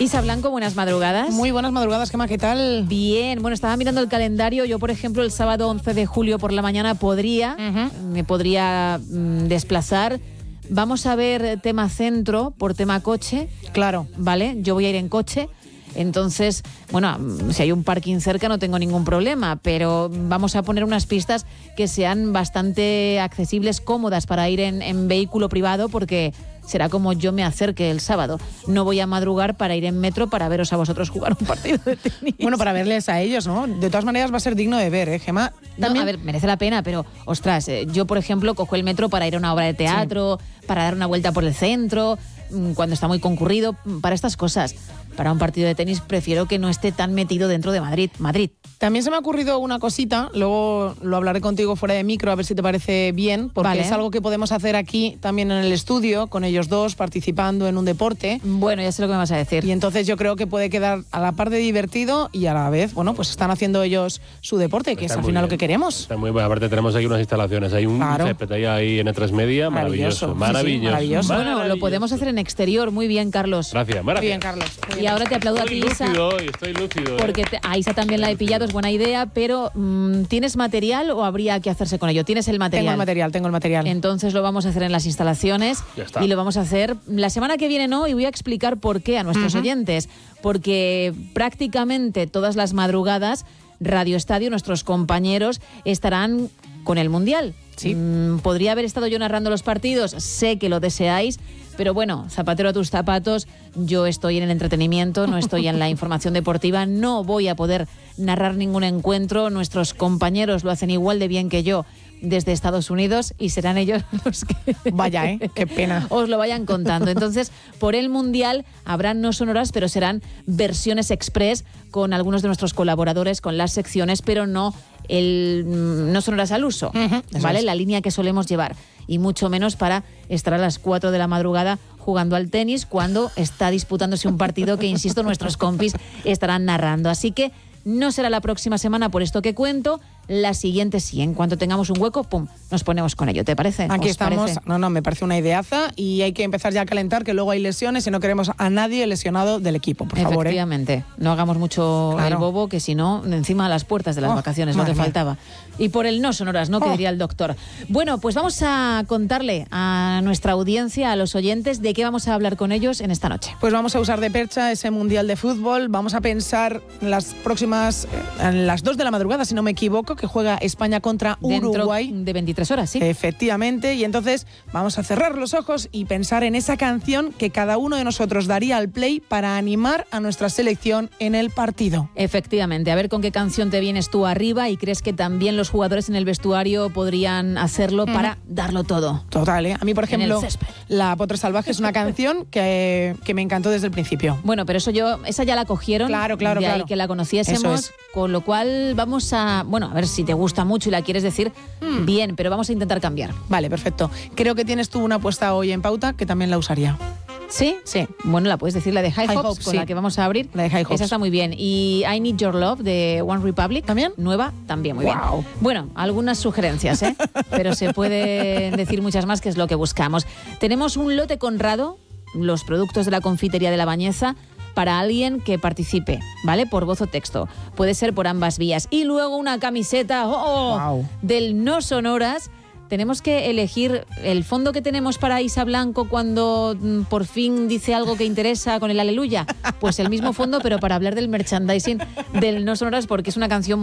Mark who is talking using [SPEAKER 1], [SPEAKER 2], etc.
[SPEAKER 1] Isa Blanco, buenas madrugadas.
[SPEAKER 2] Muy buenas madrugadas, Gemma, ¿qué tal?
[SPEAKER 1] Bien, bueno, estaba mirando el calendario. Yo, por ejemplo, el sábado 11 de julio por la mañana me podría desplazar. Vamos a ver tema centro por tema coche.
[SPEAKER 2] Claro.
[SPEAKER 1] ¿Vale? Yo voy a ir en coche. Entonces, bueno, si hay un parking cerca no tengo ningún problema, pero vamos a poner unas pistas que sean bastante accesibles, cómodas para ir en vehículo privado, porque será como yo me acerque el sábado. No voy a madrugar para ir en metro para veros a vosotros jugar un partido de tenis.
[SPEAKER 2] Bueno, para verles a ellos, ¿no? De todas maneras va a ser digno de ver, ¿eh, Gemma?
[SPEAKER 1] No, a ver, merece la pena, pero, ostras, yo, por ejemplo, cojo el metro para ir a una obra de teatro, para dar una vuelta por el centro, cuando está muy concurrido, para estas cosas. Para un partido de tenis prefiero que no esté tan metido dentro de Madrid.
[SPEAKER 2] También se me ha ocurrido una cosita, luego lo hablaré contigo fuera de micro, a ver si te parece bien, porque
[SPEAKER 1] vale.
[SPEAKER 2] Es algo que podemos hacer aquí también en el estudio, con ellos dos, participando en un deporte.
[SPEAKER 1] Bueno, ya sé lo que me vas a decir.
[SPEAKER 2] Y entonces yo creo que puede quedar a la par de divertido y a la vez, bueno, pues están haciendo ellos su deporte, que está es al final bien. Lo que queremos.
[SPEAKER 3] Está muy bueno. Aparte tenemos aquí unas instalaciones, hay un césped ahí en N3 Media, maravilloso.
[SPEAKER 2] Maravilloso.
[SPEAKER 1] Bueno, lo podemos hacer en exterior, muy bien, Carlos.
[SPEAKER 3] Gracias.
[SPEAKER 2] Muy bien, Carlos. Muy bien.
[SPEAKER 1] Y ahora te aplaudo a ti, Isa.
[SPEAKER 3] Estoy lúcido.
[SPEAKER 1] Porque a Isa también la he pillado, es buena idea, pero ¿tienes material o habría que hacerse con ello? ¿Tienes el material?
[SPEAKER 2] Tengo el material.
[SPEAKER 1] Entonces lo vamos a hacer en las instalaciones y lo vamos a hacer la semana que viene, ¿no? Y voy a explicar por qué a nuestros oyentes. Porque prácticamente todas las madrugadas Radio Estadio, nuestros compañeros, estarán con el Mundial.
[SPEAKER 2] Sí.
[SPEAKER 1] Podría haber estado yo narrando los partidos, sé que lo deseáis, pero bueno, zapatero a tus zapatos, yo estoy en el entretenimiento, no estoy en la información deportiva, no voy a poder narrar ningún encuentro, nuestros compañeros lo hacen igual de bien que yo desde Estados Unidos y serán ellos los que...
[SPEAKER 2] Vaya, qué pena.
[SPEAKER 1] Os lo vayan contando. Entonces, por el Mundial habrán no sonoras, pero serán versiones express con algunos de nuestros colaboradores, con las secciones, pero no sonoras al uso, ¿vale? La línea que solemos llevar. Y mucho menos para estar a las 4 de la madrugada jugando al tenis cuando está disputándose un partido que, insisto, nuestros compis estarán narrando. Así que no será la próxima semana por esto que cuento. La siguiente sí, en cuanto tengamos un hueco, ¡pum!, nos ponemos con ello, ¿te parece?
[SPEAKER 2] Aquí estamos,
[SPEAKER 1] parece?
[SPEAKER 2] No, me parece una ideaza y hay que empezar ya a calentar, que luego hay lesiones y no queremos a nadie lesionado del equipo, por favor.
[SPEAKER 1] Efectivamente, no hagamos mucho el bobo, que si no, encima a las puertas de las vacaciones, lo que faltaba. Y por el no sonoras, ¿no?, que diría el doctor. Bueno, pues vamos a contarle a nuestra audiencia, a los oyentes, de qué vamos a hablar con ellos en esta noche.
[SPEAKER 2] Pues vamos a usar de percha ese Mundial de Fútbol, vamos a pensar en las 2 de la madrugada, si no me equivoco, que juega España contra Uruguay.
[SPEAKER 1] Dentro de 23 horas, sí.
[SPEAKER 2] Efectivamente, y entonces vamos a cerrar los ojos y pensar en esa canción que cada uno de nosotros daría al play para animar a nuestra selección en el partido.
[SPEAKER 1] Efectivamente, a ver con qué canción te vienes tú arriba y crees que también los jugadores en el vestuario podrían hacerlo para darlo todo.
[SPEAKER 2] Total, ¿eh? A mí, por ejemplo, La Potra Salvaje es una canción que me encantó desde el principio.
[SPEAKER 1] Bueno, pero esa ya la cogieron.
[SPEAKER 2] Claro.
[SPEAKER 1] De ahí que la conociésemos, con lo cual vamos a ver si te gusta mucho y la quieres decir, bien, pero vamos a intentar cambiar.
[SPEAKER 2] Vale, perfecto. Creo que tienes tú una puesta hoy en pauta que también la usaría.
[SPEAKER 1] ¿Sí? Sí. Bueno, la puedes decir, la de High Hopes, con la que vamos a abrir.
[SPEAKER 2] La de High Hopes.
[SPEAKER 1] Esa está muy bien. Y I Need Your Love, de One Republic.
[SPEAKER 2] ¿También?
[SPEAKER 1] Nueva, también muy bien. Bueno, algunas sugerencias, pero se puede decir muchas más, que es lo que buscamos. Tenemos un lote Conrado, los productos de la confitería de La Bañeza, para alguien que participe, ¿vale? Por voz o texto. Puede ser por ambas vías. Y luego una camiseta del No Sonoras. Tenemos que elegir el fondo que tenemos para Isa Blanco cuando por fin dice algo que interesa con el Aleluya. Pues el mismo fondo, pero para hablar del merchandising del No Sonoras, porque es una canción